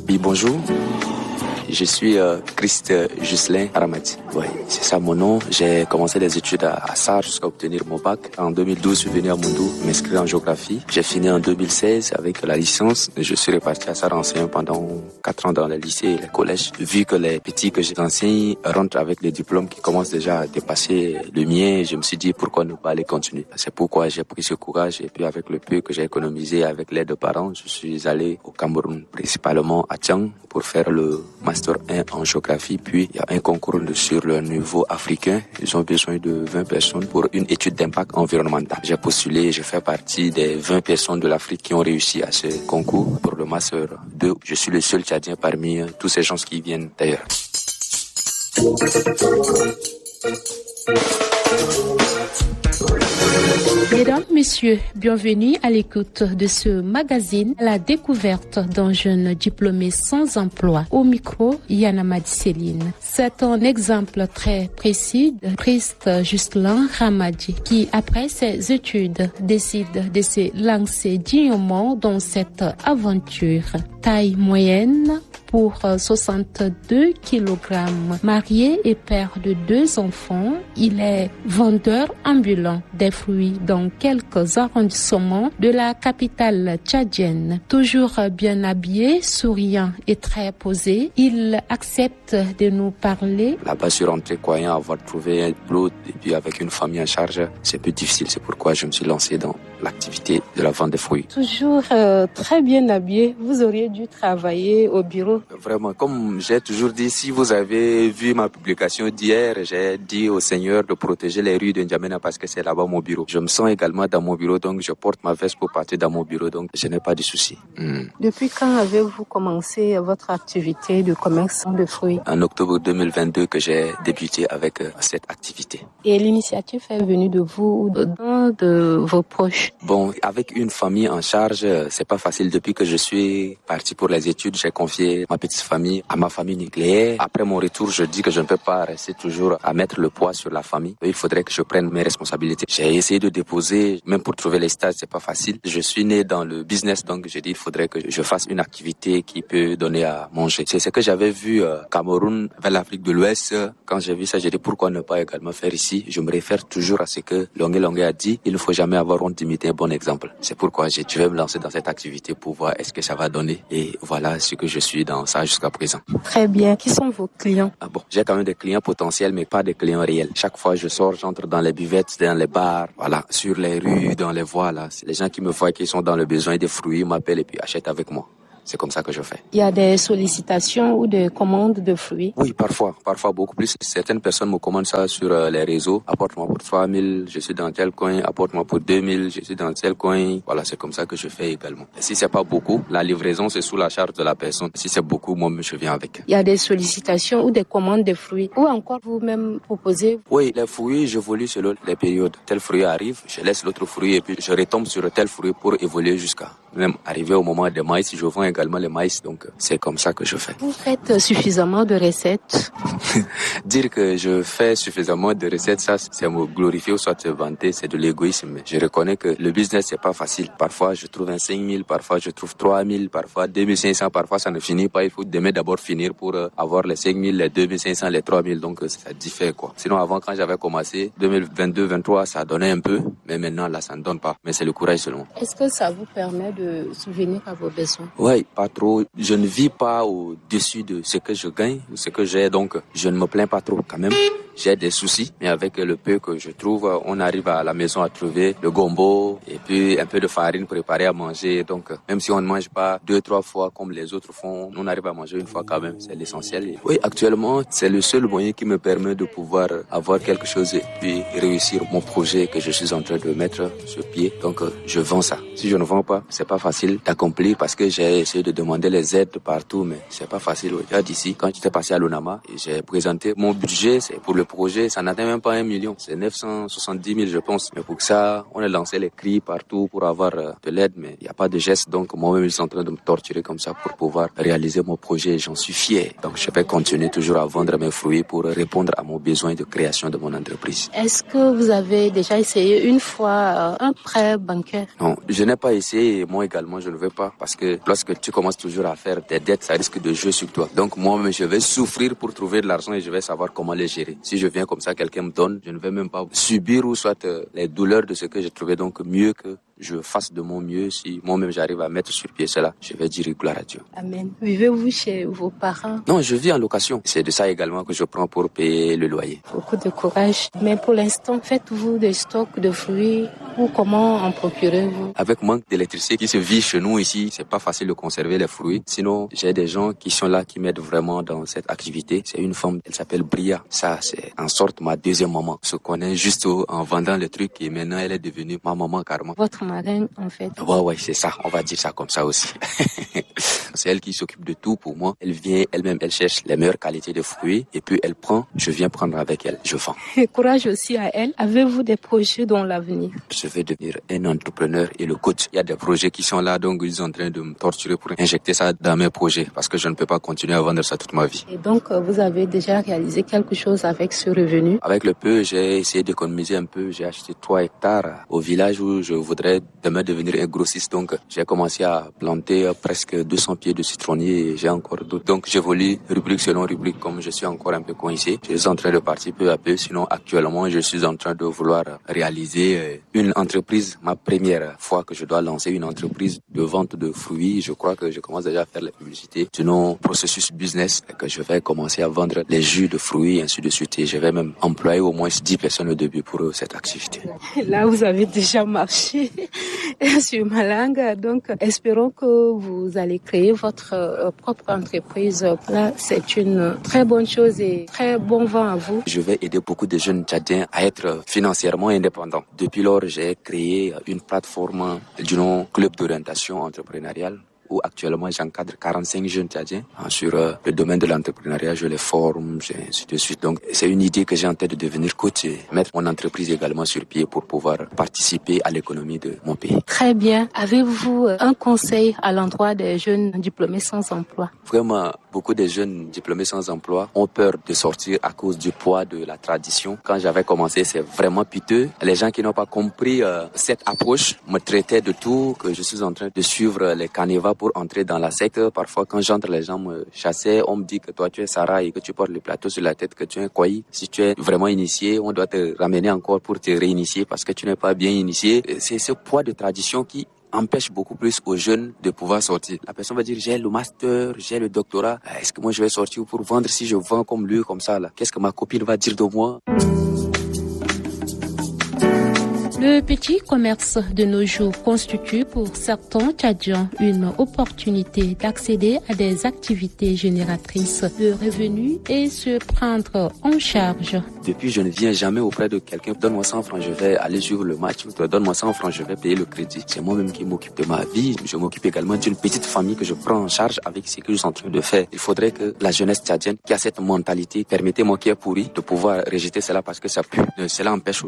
Oui, bonjour. Je suis Christ Ghislain Aramati. Oui, c'est ça mon nom. J'ai commencé les études à SAR jusqu'à obtenir mon bac. En 2012, je suis venu à Moundou m'inscrire en géographie. J'ai fini en 2016 avec la licence. Je suis reparti à SAR enseignant pendant 4 ans dans le lycée et les collèges. Vu que les petits que j'enseigne rentrent avec des diplômes qui commencent déjà à dépasser le mien, je me suis dit pourquoi ne pas aller continuer. C'est pourquoi j'ai pris ce courage et puis avec le peu que j'ai économisé avec l'aide de parents, je suis allé au Cameroun, principalement à Tiang, pour faire le Master 1 en géographie, puis il y a un concours sur le niveau africain. Ils ont besoin de 20 personnes pour une étude d'impact environnemental. J'ai postulé, je fais partie des 20 personnes de l'Afrique qui ont réussi à ce concours pour le Master 2. Je suis le seul Tchadien parmi tous ces gens qui viennent d'ailleurs. Mesdames, Messieurs, bienvenue à l'écoute de ce magazine, la découverte d'un jeune diplômé sans emploi. Au micro, Yana Madicéline. C'est un exemple très précis de Christ Ghislain Aramati qui, après ses études, décide de se lancer dignement dans cette aventure. Taille moyenne pour 62 kg. Marié et père de 2 enfants, il est vendeur ambulant des fruits dans quelques arrondissements de la capitale tchadienne. Toujours bien habillé, souriant et très posé, il accepte de nous parler. Là-bas, je suis rentré croyant avoir trouvé un boulot et puis avec une famille en charge, c'est plus difficile. C'est pourquoi je me suis lancé dans l'activité de la vente de fruits. Toujours très bien habillé, vous auriez dû travailler au bureau. Vraiment, comme j'ai toujours dit, si vous avez vu ma publication d'hier, j'ai dit au Seigneur de protéger les rues de N'Djamena parce que c'est là-bas mon bureau. Je me sens également dans mon bureau, donc je porte ma veste pour partir dans mon bureau, donc je n'ai pas de soucis. Depuis quand avez-vous commencé votre activité de commerce de fruits? En octobre 2022 que j'ai débuté avec cette activité. Et l'initiative est venue de vous ou de vos proches? Bon, avec une famille en charge, c'est pas facile. Depuis que je suis parti pour les études, j'ai confié ma petite famille à ma famille nucléaire. Après mon retour, je dis que je ne peux pas rester toujours à mettre le poids sur la famille. Il faudrait que je prenne mes responsabilités. J'ai essayé de déposer, même pour trouver les stages, c'est pas facile. Je suis né dans le business, donc j'ai dit il faudrait que je fasse une activité qui peut donner à manger. C'est ce que j'avais vu Cameroun vers l'Afrique de l'Ouest. Quand j'ai vu ça, j'ai dit pourquoi ne pas également faire ici. Je me réfère toujours à ce que Longué Longué a dit. Il ne faut jamais avoir honte d'imiter un bon exemple. C'est pourquoi je vais me lancer dans cette activité pour voir est-ce que ça va donner. Et voilà ce que je suis dans ça jusqu'à présent. Très bien. Qui sont vos clients? J'ai quand même des clients potentiels, mais pas des clients réels. Chaque fois je sors, j'entre dans les buvettes, dans les bars, voilà, sur les rues, dans les voies là. C'est les gens qui me voient, qui sont dans le besoin des fruits, m'appellent et puis achètent avec moi. C'est comme ça que je fais. Il y a des sollicitations ou des commandes de fruits? Oui, parfois beaucoup plus. Certaines personnes me commandent ça sur les réseaux. Apporte-moi pour 3000, je suis dans tel coin. Apporte-moi pour 2000, je suis dans tel coin. Voilà, c'est comme ça que je fais également. Et si c'est pas beaucoup, la livraison c'est sous la charge de la personne. Si c'est beaucoup, moi je viens avec. Il y a des sollicitations ou des commandes de fruits ou encore vous-même proposez? Oui, les fruits, j'évolue selon les périodes. Tel fruit arrive, je laisse l'autre fruit et puis je retombe sur tel fruit pour évoluer jusqu'à même arriver au moment des maïs. Je vends également les maïs, donc c'est comme ça que je fais. Vous faites suffisamment de recettes? Dire que je fais suffisamment de recettes, ça c'est me glorifier ou soit se vanter, c'est de l'égoïsme. Mais je reconnais que le business c'est pas facile. Parfois je trouve un 5000, parfois je trouve 3000, parfois 2500, parfois ça ne finit pas. Il faut demain d'abord finir pour avoir les 5000, les 2500, les 3000, donc ça diffère quoi. Sinon avant quand j'avais commencé, 2022-23 ça donnait un peu, mais maintenant là ça ne donne pas. Mais c'est le courage seulement. Est-ce que ça vous permet de subvenir à vos besoins? Oui, pas trop. Je ne vis pas au-dessus de ce que je gagne ou ce que j'ai, donc je ne me plains pas trop quand même. J'ai des soucis, mais avec le peu que je trouve, on arrive à la maison à trouver le gombo et puis un peu de farine préparée à manger. Donc même si on ne mange pas 2-3 fois comme les autres font, on arrive à manger une fois quand même, c'est l'essentiel. Et oui, actuellement, c'est le seul moyen qui me permet de pouvoir avoir quelque chose et puis réussir mon projet que je suis en train de mettre sur pied. Donc je vends ça. Si je ne vends pas, c'est pas facile d'accomplir parce que j'ai essayé de demander les aides partout, mais c'est pas facile. Regarde ici, quand j'étais passé à l'ONAMA, j'ai présenté mon budget, c'est pour le projet, ça n'atteint même pas 1 million. C'est 970 000, je pense. Mais pour ça, on a lancé les cris partout pour avoir de l'aide, mais il n'y a pas de geste. Donc, moi-même, ils sont en train de me torturer comme ça pour pouvoir réaliser mon projet. J'en suis fier. Donc, je vais continuer toujours à vendre mes fruits pour répondre à mon besoin de création de mon entreprise. Est-ce que vous avez déjà essayé une fois un prêt bancaire? Non, je n'ai pas essayé. Moi également, je ne veux pas. Parce que lorsque tu commences toujours à faire des dettes, ça risque de jouer sur toi. Donc, moi-même, je vais souffrir pour trouver de l'argent et je vais savoir comment les gérer. Si je viens comme ça, quelqu'un me donne, je ne vais même pas subir ou soit les douleurs de ce que j'ai trouvé. Donc, mieux que je fasse de mon mieux. Si moi-même j'arrive à mettre sur pied cela, je vais dire gloire à Dieu. Amen. Vivez-vous chez vos parents? Non, je vis en location. C'est de ça également que je prends pour payer le loyer. Beaucoup de courage. Mais pour l'instant, faites-vous des stocks de fruits ou comment en procurez-vous? Avec manque d'électricité qui se vit chez nous ici, c'est pas facile de conserver les fruits. Sinon, j'ai des gens qui sont là, qui m'aident vraiment dans cette activité. C'est une femme, elle s'appelle Bria. Ça, c'est en sorte ma deuxième maman. On se connaît juste en vendant le truc et maintenant elle est devenue ma maman carrément. Votre marraine, en fait. Ouais, c'est ça. On va dire ça comme ça aussi. C'est elle qui s'occupe de tout pour moi. Elle vient elle-même, elle cherche les meilleures qualités de fruits et puis elle prend, je viens prendre avec elle, je vends. Courage aussi à elle. Avez-vous des projets dans l'avenir? Je vais devenir un entrepreneur et le coach. Il y a des projets qui sont là, donc ils sont en train de me torturer pour injecter ça dans mes projets parce que je ne peux pas continuer à vendre ça toute ma vie. Et donc, vous avez déjà réalisé quelque chose avec ce revenu? Avec le peu, j'ai essayé d'économiser un peu. J'ai acheté 3 hectares au village où je voudrais demain devenir un grossiste. Donc, j'ai commencé à planter presque 200 pieds de citronnier et j'ai encore d'autres. Donc, j'évolue rubrique selon rubrique comme je suis encore un peu coincé. Je suis en train de partir peu à peu. Sinon, actuellement, je suis en train de vouloir réaliser une entreprise. Ma première fois que je dois lancer une entreprise de vente de fruits. Je crois que je commence déjà à faire la publicité. Sinon, processus business, que je vais commencer à vendre les jus de fruits et ainsi de suite. Et je vais même employer au moins 10 personnes au début pour cette activité. Là, vous avez déjà marché sur ma langue. Donc, espérons que vous allez créer votre propre entreprise. Là, c'est une très bonne chose et très bon vent à vous. Je vais aider beaucoup de jeunes Tchadiens à être financièrement indépendants. Depuis lors, j'ai créé une plateforme du nom Club d'orientation entrepreneuriale où actuellement j'encadre 45 jeunes Tchadiens sur le domaine de l'entrepreneuriat. Je les forme, ainsi de suite. Donc, c'est une idée que j'ai en tête de devenir coach et mettre mon entreprise également sur pied pour pouvoir participer à l'économie de mon pays. Très bien. Avez-vous un conseil à l'endroit des jeunes diplômés sans emploi? Vraiment, beaucoup de jeunes diplômés sans emploi ont peur de sortir à cause du poids de la tradition. Quand j'avais commencé, c'est vraiment piteux. Les gens qui n'ont pas compris cette approche me traitaient de tout, que je suis en train de suivre les canevas pour entrer dans la secte. Parfois, quand j'entre, les gens me chassaient. On me dit que toi, tu es Sarah et que tu portes le plateau sur la tête, que tu es un Kouaï. Si tu es vraiment initié, on doit te ramener encore pour te réinitier parce que tu n'es pas bien initié. C'est ce poids de tradition qui empêche beaucoup plus aux jeunes de pouvoir sortir. La personne va dire, j'ai le master, j'ai le doctorat. Est-ce que moi, je vais sortir pour vendre si je vends comme lui, comme ça, là? Qu'est-ce que ma copine va dire de moi? Le petit commerce de nos jours constitue pour certains Tchadiens une opportunité d'accéder à des activités génératrices de revenus et se prendre en charge. Depuis, je ne viens jamais auprès de quelqu'un. Donne-moi 100 francs, je vais aller suivre le match. Donne-moi 100 francs, je vais payer le crédit. C'est moi-même qui m'occupe de ma vie. Je m'occupe également d'une petite famille que je prends en charge avec ce que je suis en train de faire. Il faudrait que la jeunesse tchadienne qui a cette mentalité, permettez-moi qui est pourri, de pouvoir rejeter cela parce que ça pue. Cela empêche